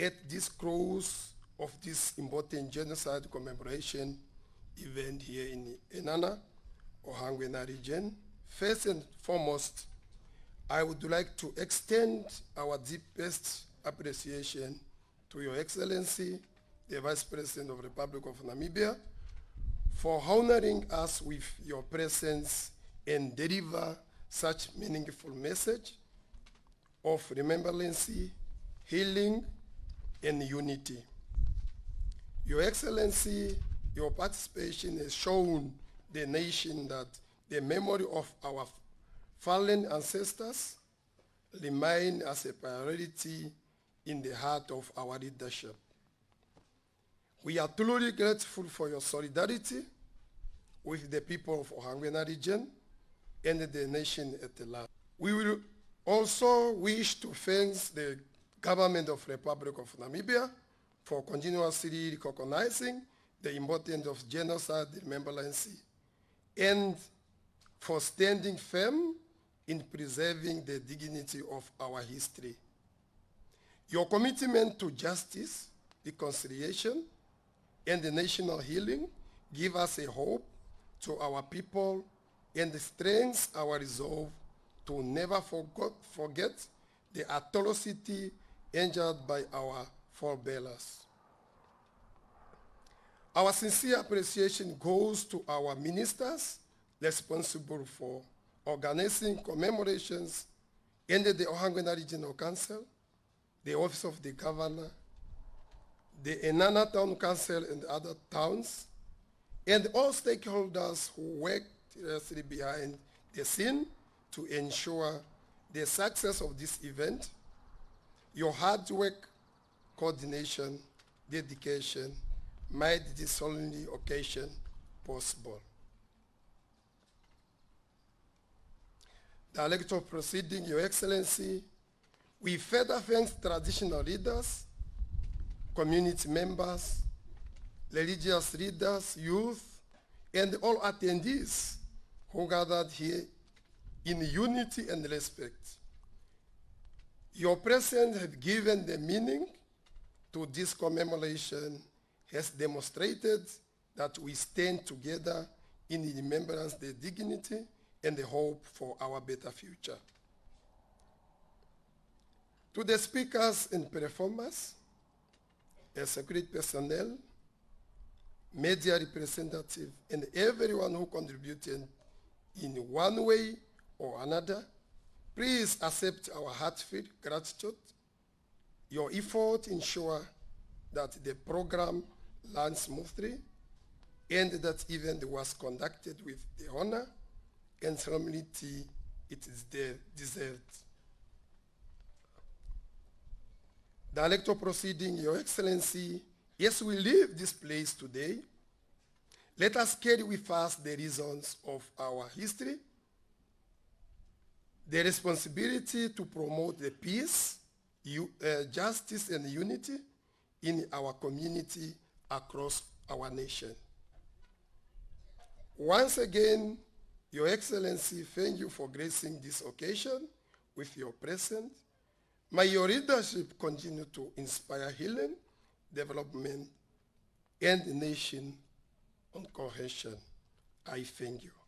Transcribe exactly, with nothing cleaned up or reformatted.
at this close of this important genocide commemoration event here in Enana, Ohangwena region. First and foremost, I would like to extend our deepest appreciation to Your Excellency, the Vice President of the Republic of Namibia, for honoring us with your presence and deliver such meaningful message of remembrance, healing, and unity. Your Excellency, your participation has shown the nation that the memory of our fallen ancestors remain as a priority in the heart of our leadership. We are truly grateful for your solidarity with the people of Ohangwena region and the nation at large. We will also wish to thank the government of the Republic of Namibia for continuously recognizing the importance of genocide remembrance and for standing firm in preserving the dignity of our history. Your commitment to justice, reconciliation, and the national healing give us a hope to our people and strengthens our resolve to never forgot, forget the atrocity endured by our forebears. Our sincere appreciation goes to our ministers responsible for organizing commemorations in the Ohangwena Regional Council, the Office of the Governor, the Enana Town Council and other towns, and all stakeholders who worked tirelessly behind the scene to ensure the success of this event. Your hard work, coordination, dedication made this solemn occasion possible. Director of Proceeding, Your Excellency, we further thank traditional leaders, community members, religious leaders, youth, and all attendees who gathered here in unity and respect. Your presence has given the meaning to this commemoration, has demonstrated that we stand together in remembrance of the dignity and the hope for our better future. To the speakers and performers, security personnel, media representatives, and everyone who contributed in one way or another, please accept our heartfelt gratitude. Your effort ensure that the program ran smoothly and that event was conducted with the honor and solemnity it is deserved. Director Proceeding, Your Excellency, as we leave this place today, let us carry with us the reasons of our history, the responsibility to promote the peace, you, uh, justice, and unity in our community across our nation. Once again, Your Excellency, thank you for gracing this occasion with your presence. May your leadership continue to inspire healing, development, and the nation on cohesion. I thank you.